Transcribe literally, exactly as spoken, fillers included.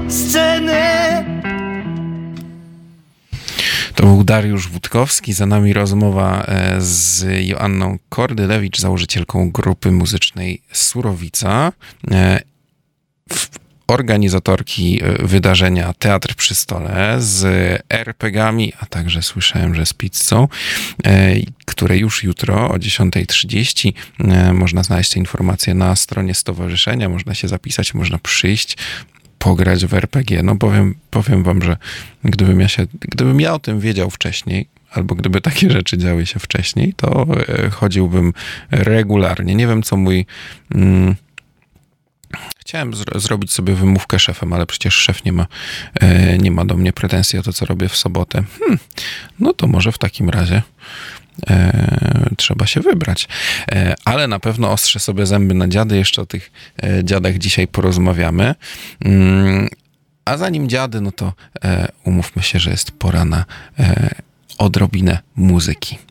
sceny. To był Dariusz Wódkowski, za nami rozmowa z Joanną Kordylewicz, założycielką grupy muzycznej Surowica, organizatorki wydarzenia Teatr przy Stole z er pe gami, a także słyszałem, że z pizzą, które już jutro o dziesiąta trzydzieści. Można znaleźć te informacje na stronie stowarzyszenia, można się zapisać, można przyjść, pograć w er pe gie. No powiem, powiem wam, że gdybym ja się, gdybym ja o tym wiedział wcześniej, albo gdyby takie rzeczy działy się wcześniej, to chodziłbym regularnie. Nie wiem, co mój... Mm, Chciałem zro- zrobić sobie wymówkę szefem, ale przecież szef nie ma, e, nie ma do mnie pretensji o to, co robię w sobotę. Hmm, no to może w takim razie e, trzeba się wybrać. E, ale na pewno ostrzę sobie zęby na dziady. Jeszcze o tych e, dziadach dzisiaj porozmawiamy. Mm, a zanim dziady, no to e, umówmy się, że jest pora na e, odrobinę muzyki.